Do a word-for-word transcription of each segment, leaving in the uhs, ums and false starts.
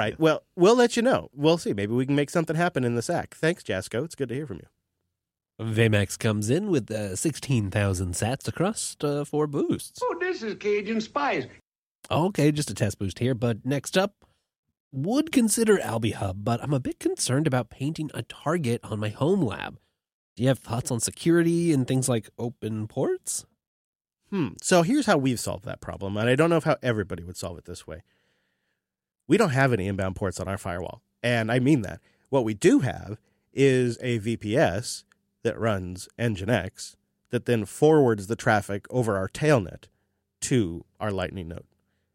right. Well, we'll let you know. We'll see. Maybe we can make something happen in the sack. Thanks, Jasco. It's good to hear from you. Vmax comes in with uh, sixteen thousand sats across uh, four boosts. Oh, this is Cajun Spice. Okay, just a test boost here. But next up, would consider AlbiHub, but I'm a bit concerned about painting a target on my home lab. Do you have thoughts on security and things like open ports? Hmm. So here's how we've solved that problem, and I don't know if how everybody would solve it this way. We don't have any inbound ports on our firewall, and I mean that. What we do have is a V P S that runs Nginx that then forwards the traffic over our tailnet to our Lightning node.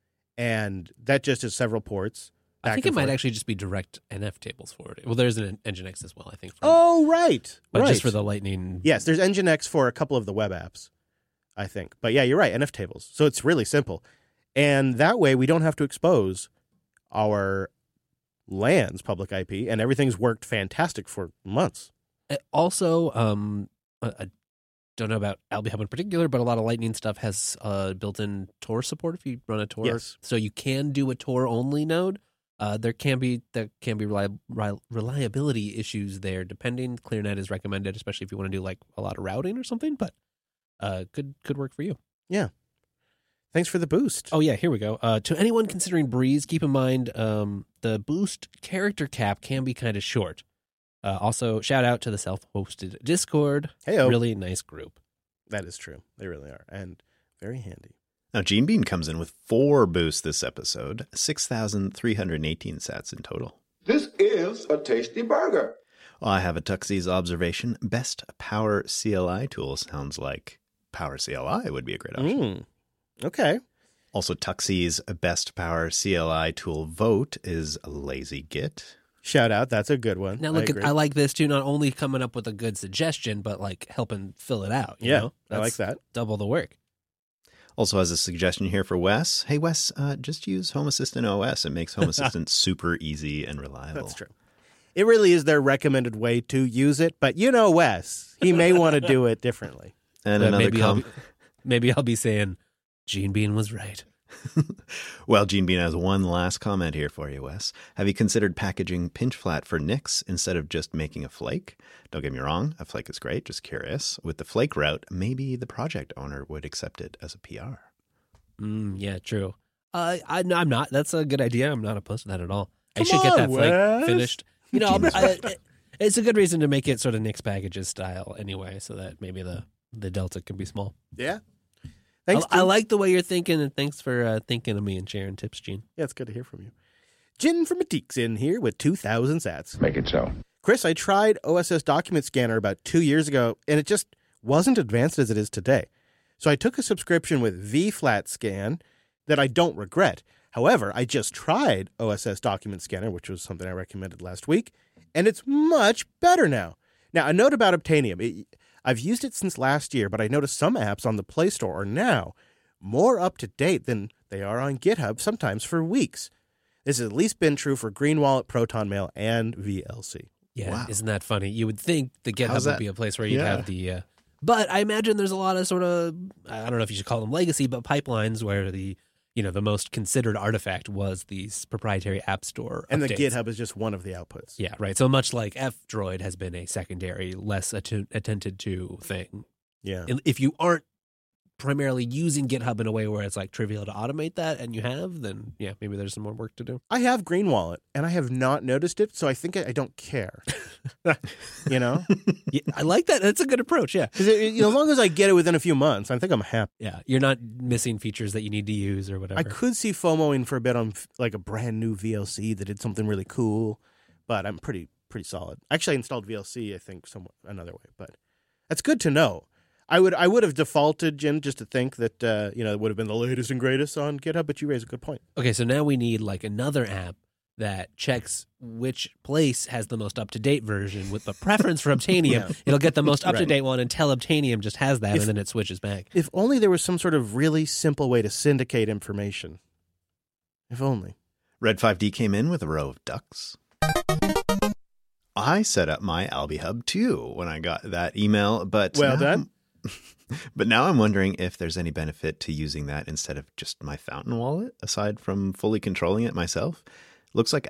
And that just is several ports. I think it might forth. actually just be direct N F tables forwarded. Well, there's an Nginx as well, I think. Oh, right. But right. just for the Lightning. Yes, there's Nginx for a couple of the web apps, I think. But yeah, you're right, N F tables. So it's really simple. And that way we don't have to expose our LAN's public I P, and everything's worked fantastic for months. Also, um, I don't know about AlbiHub in particular, but a lot of Lightning stuff has uh, built-in Tor support if you run a Tor. Yes. So you can do a Tor-only node. Uh, there can be there can be reli- rel- reliability issues there, depending. ClearNet is recommended, especially if you want to do like a lot of routing or something, but uh, could could work for you. Yeah. Thanks for the boost. Oh, yeah, here we go. Uh, to anyone considering Breeze, keep in mind um, the boost character cap can be kind of short. Uh, also, shout out to the self-hosted Discord. Hey-o. Really nice group. That is true. They really are. And very handy. Now, Gene Bean comes in with four boosts this episode, six thousand three hundred eighteen sats in total. This is a tasty burger. Well, I have a Tuxie's observation. Best Power C L I tool sounds like Power C L I would be a great option. Mm. Okay. Also, Tuxie's Best Power C L I tool vote is Lazy Git. Shout out. That's a good one. Now, look, I, at, I like this too, not only coming up with a good suggestion, but like helping fill it out. You Yeah, know? I like that. Double the work. Also has a suggestion here for Wes. Hey, Wes, uh, just use Home Assistant O S. It makes Home Assistant super easy and reliable. That's true. It really is their recommended way to use it, but you know Wes, he may want to do it differently. And But another maybe, I'll com- be, maybe I'll be saying, Gene Bean was right. Well, Gene Bean has one last comment here for you, Wes. Have you considered packaging pinch flat for Nix instead of just making a flake? Don't get me wrong, a flake is great, just curious. With the flake route, maybe the project owner would accept it as a P R. Mm, yeah, true. Uh, I, no, I'm not. That's a good idea. I'm not opposed to that at all. I Come should get on, that flake Wes. finished. You know, I, it, it's a good reason to make it sort of Nix packages style anyway, so that maybe the, the delta can be small. Yeah. Thanks. I, I Gene. like the way you're thinking, and thanks for uh, thinking of me and sharing tips, Gene. Yeah, it's good to hear from you. Jin from Matique's in here with two thousand sats. Make it so. Chris, I tried O S S Document Scanner about two years ago, and it just wasn't advanced as it is today. So I took a subscription with vFlat Scan that I don't regret. However, I just tried O S S Document Scanner, which was something I recommended last week, and it's much better now. Now, a note about Obtainium. It, I've used it since last year, but I noticed some apps on the Play Store are now more up to date than they are on GitHub, sometimes for weeks. This has at least been true for Green Wallet, Proton Mail, and V L C. Yeah, Wow. isn't that funny? You would think the GitHub How's would that? be a place where you'd Yeah. have the... Uh, but I imagine there's a lot of sort of, I don't know if you should call them legacy, but pipelines where the, you know, the most considered artifact was these proprietary app store And updates. the GitHub is just one of the outputs. Yeah, right. So much like F-Droid has been a secondary, less att- attended to thing. Yeah. And if you aren't primarily using GitHub in a way where it's like trivial to automate that, and you have, then yeah, maybe there's some more work to do. I have Green Wallet, and I have not noticed it, so I think I, I don't care. You know? Yeah, I like that. That's a good approach. Yeah, 'Cause it, you know, as long as I get it within a few months, I think I'm happy. yeah. You're not missing features that you need to use or whatever. I could see FOMOing for a bit on like a brand new V L C that did something really cool, but I'm pretty pretty solid. Actually, I installed V L C, I think, somewhat another way, but that's good to know. I would I would have defaulted, Jim, just to think that uh, you know it would have been the latest and greatest on GitHub, but you raise a good point. Okay, so now we need like another app that checks which place has the most up-to-date version with the preference for Obtainium. Yeah. It'll get the most up-to-date one until Obtainium just has that, If- and then it switches back. If only there was some sort of really simple way to syndicate information. If only. Red five D came in with a row of ducks. I set up my AlbiHub too when I got that email, but Well now- done. But now I'm wondering if there's any benefit to using that instead of just my Fountain wallet, aside from fully controlling it myself. Looks like